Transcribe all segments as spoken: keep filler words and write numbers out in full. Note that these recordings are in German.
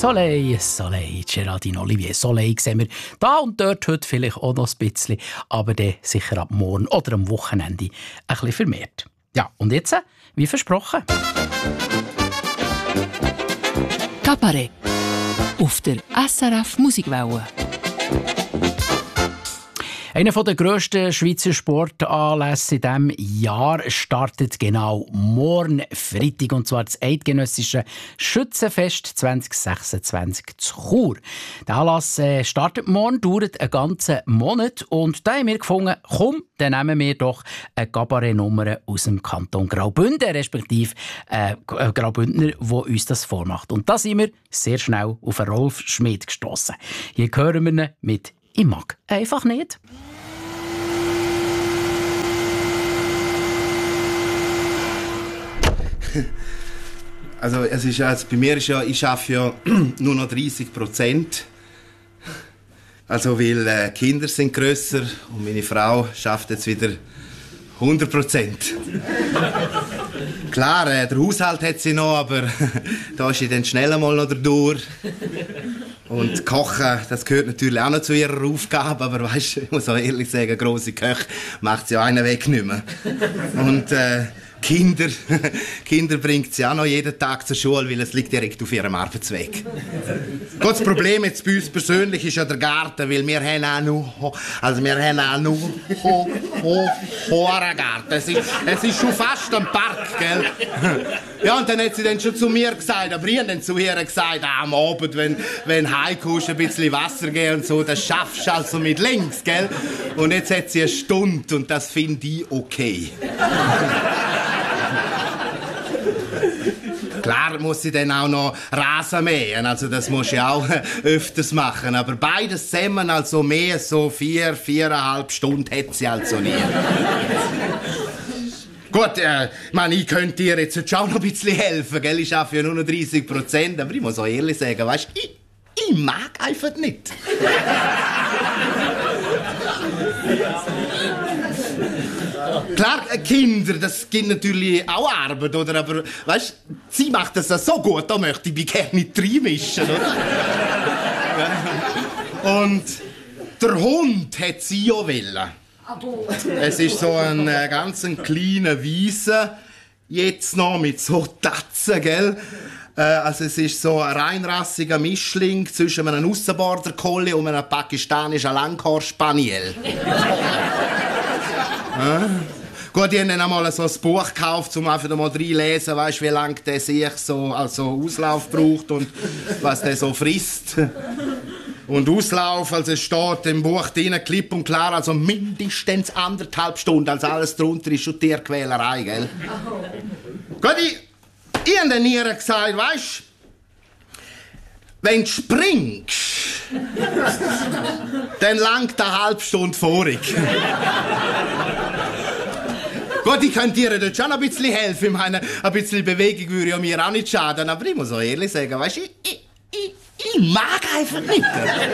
Soleil, Soleil, Geraldine Olivier. Soleil sehen wir da und dort heute vielleicht auch noch ein bisschen, aber dann sicher ab morgen oder am Wochenende ein bisschen vermehrt. Ja, und jetzt, wie versprochen. Kabarett auf der S R F Musikwelle. Einer der grössten Schweizer Sportanlässe in diesem Jahr startet genau morgen Freitag, und zwar das Eidgenössische Schützenfest zwanzig sechsundzwanzig zu Chur. Der Anlass startet morgen, dauert einen ganzen Monat, und da haben wir gefunden, komm, dann nehmen wir doch eine Kabarettnummer aus dem Kanton Graubünden, respektive äh, Graubündner, der uns das vormacht. Und da sind wir sehr schnell auf Rolf Schmid gestossen. Hier hören wir ihn mit «Ich mag einfach nicht». Also, es ist, also bei mir ist ja, ich arbeite ja nur noch dreißig Prozent. Also, weil äh, Kinder sind grösser und meine Frau schafft jetzt wieder hundert Prozent. Klar, äh, der Haushalt hat sie noch, aber da ist sie dann schnell einmal noch durch. Und Kochen, das gehört natürlich auch noch zu ihrer Aufgabe, aber weißt, ich muss auch ehrlich sagen, grosse Köche macht sie ja einen Weg nicht mehr. Und äh, Kinder, Kinder bringt sie auch noch jeden Tag zur Schule, weil es liegt direkt auf ihrem Arbeitsweg. Gut, das Problem jetzt bei uns persönlich ist ja der Garten, weil wir haben auch nur, also wir haben auch nur ho, ho, hohen Garten. Es ist, es ist schon fast ein Park, gell? Ja, und dann hat sie dann schon zu mir gesagt, aber ich habe dann zu ihr gesagt, ah, am Abend, wenn, wenn du heimkommst, ein bisschen Wasser geben und so, das schaffst du also mit links, gell? Und jetzt hat sie eine Stunde und das finde ich okay. Klar muss sie dann auch noch Rasen mähen, also das muss ich auch öfters machen. Aber beides zusammen, also mehr so vier, viereinhalb Stunden hat sie also nie. Gut, äh, ich meine, ich könnte dir jetzt schon noch ein bisschen helfen, gell? Ich arbeite ja nur noch dreißig Prozent, aber ich muss auch ehrlich sagen, weißt, ich, ich mag einfach nicht. Klar, Kinder, das gibt natürlich auch Arbeit, oder? Aber, weißt, sie macht das so gut, da möchte ich mich gerne nicht reinmischen, oder? Und der Hund hat sie auch wollen. Es ist so ein äh, ganz ein kleiner Weiser, jetzt noch mit so Tatzen, gell? Äh, also es ist so ein reinrassiger Mischling zwischen einem Aussenborder Collie und einem pakistanischen Langhaar-Spaniel. äh? Gut, ich habe dann einmal so ein Buch gekauft, um einfach mal reinlesen, weißt, wie lange der sich so also Auslauf braucht und was der so frisst. Und Auslauf, also es steht im Buch drin, klipp und klar, also mindestens anderthalb Stunden, also alles drunter ist schon Tierquälerei, gell? Oh. Gut, ich, ich habe dann ihr gesagt, weißt, wenn du springst, dann langt eine halbe Stunde vorig. Gut, ich könnte dir dort schon ein bisschen helfen. Ich meine, ein bisschen Bewegung würde ja mir auch nicht schaden. Aber ich muss auch ehrlich sagen, weißt du, ich, ich, ich, ich mag einfach nicht.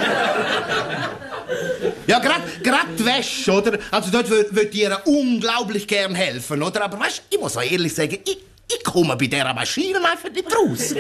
Ja, gerade die Wäsche, oder? Also dort würde ich dir unglaublich gern helfen, oder? Aber weißt du, ich muss auch ehrlich sagen, ich, ich komme bei dieser Maschine einfach nicht raus.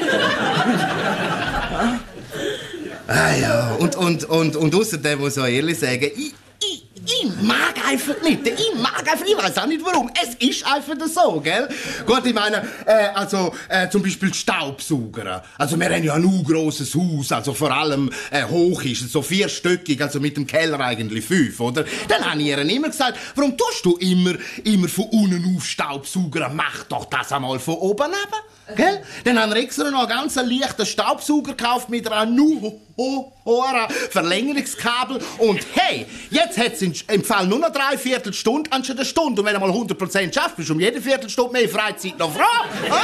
Ah ja, und, und, und, und außerdem muss ich auch ehrlich sagen, ich, ich, ich mag einfach nicht. Ich mag einfach, ich weiß auch nicht warum. Es ist einfach so, gell? Gut, ich meine, äh, also, äh, zum Beispiel Staubsauger. Also, wir haben ja ein u grosses Haus, also vor allem äh, hoch ist es, so vierstöckig, also mit dem Keller eigentlich fünf, oder? Dann habe ich ihr immer gesagt, warum tust du immer, immer von unten auf Staubsauger? Mach doch das einmal von oben runter. Gell? Dann haben wir extra noch einen ganz leichten Staubsauger gekauft mit einer nu hohen Verlängerungskabel. Und hey, jetzt hat es im Fall nur noch drei Viertelstunde anstatt eine Stunde. Und wenn du mal hundert Prozent schaffst, bist du um jede Viertelstunde mehr Freizeit noch froh.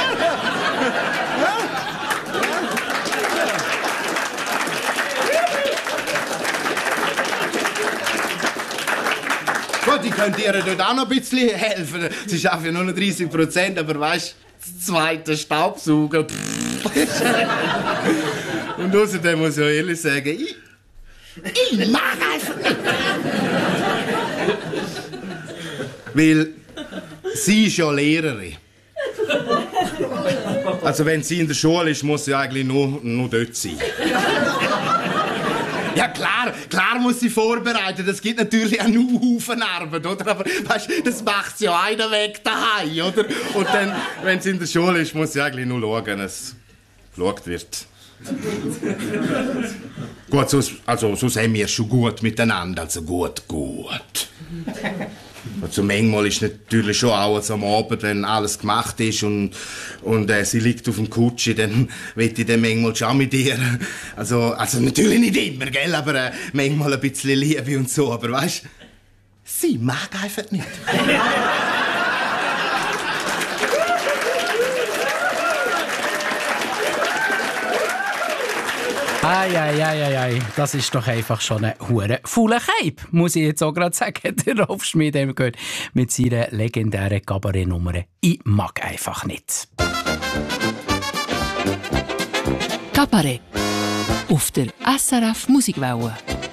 Gut, ich könnte dir dort auch noch ein bisschen helfen. Sie schaffen ja nur noch dreißig Prozent, aber weißt du, das zweite Staubsauger. Und außerdem muss ich auch ehrlich sagen, ich, ich mag einfach nicht. Weil sie ist ja Lehrerin. Also wenn sie in der Schule ist, muss sie eigentlich nur, nur dort sein. Ja klar, klar muss sie vorbereiten. Das gibt natürlich auch nur Haufen Arbeit, oder? Aber weißt, das macht sie ja einer weg daheim, oder? Und dann, wenn sie in der Schule ist, muss sie eigentlich nur schauen, dass geschaut wird. Gut, sonst, also sonst haben wir schon gut miteinander, also gut, gut. Also manchmal ist natürlich schon auch also am Abend, wenn alles gemacht ist und, und äh, sie liegt auf dem Kutschi, dann will ich dann manchmal schon mit ihr. Also, also natürlich nicht immer, gell, aber äh, manchmal ein bisschen Liebe und so. Aber weißt du, sie mag einfach nicht. Eieieiei, das ist doch einfach schon ein hure fauler Keib, muss ich jetzt auch gerade sagen. Der Rolf Schmid haben wir gehört mit seiner legendären Kabarettnummer «Ich mag einfach nicht». Kabarett auf der S R F Musikwelle.